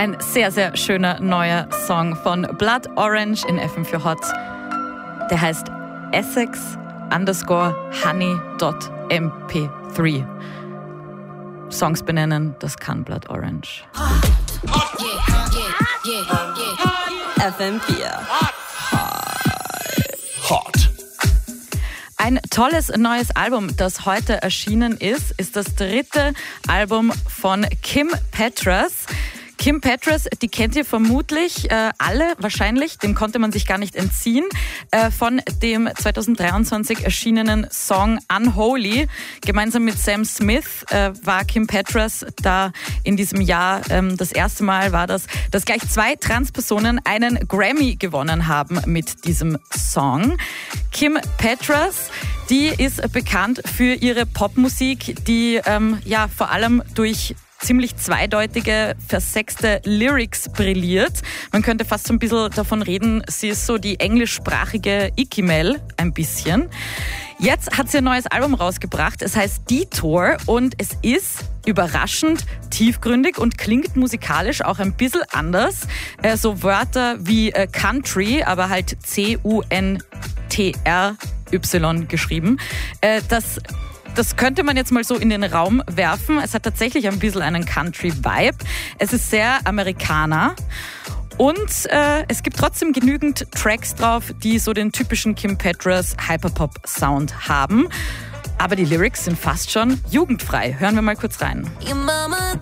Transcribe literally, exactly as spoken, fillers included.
Ein sehr, sehr schöner neuer Song von Blood Orange in F M vier Hot. Der heißt Essex underscore honey dot m p drei. Songs benennen, das kann Blood Orange. F M vier Hot. Ein tolles neues Album, das heute erschienen ist, ist das dritte Album von Kim Petras. Kim Petras, die kennt ihr vermutlich äh, alle, wahrscheinlich, dem konnte man sich gar nicht entziehen, äh, von dem zwanzig dreiundzwanzig erschienenen Song Unholy. Gemeinsam mit Sam Smith äh, war Kim Petras da in diesem Jahr, ähm, das erste Mal war das, dass gleich zwei Transpersonen einen Grammy gewonnen haben mit diesem Song. Kim Petras, die ist bekannt für ihre Popmusik, die ähm, ja vor allem durch ziemlich zweideutige, versexte Lyrics brilliert. Man könnte fast so ein bisschen davon reden, sie ist so die englischsprachige Icki Mel, ein bisschen. Jetzt hat sie ein neues Album rausgebracht, es heißt Detour und es ist überraschend tiefgründig und klingt musikalisch auch ein bisschen anders. Äh, so Wörter wie äh, Country, aber halt C U N T R Y geschrieben. Äh, das Das könnte man jetzt mal so in den Raum werfen. Es hat tatsächlich ein bisschen einen Country-Vibe. Es ist sehr Amerikaner. Und äh, es gibt trotzdem genügend Tracks drauf, die so den typischen Kim Petras Hyperpop-Sound haben. Aber die Lyrics sind fast schon jugendfrei. Hören wir mal kurz rein. Your mama